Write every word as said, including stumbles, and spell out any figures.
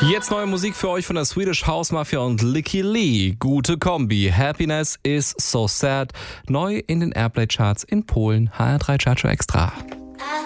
Jetzt neue Musik für euch von der Swedish House Mafia und Licky Lee. Gute Kombi. Happiness is so sad. Neu in den Airplay Charts in Polen. H R drei Chartshow Extra.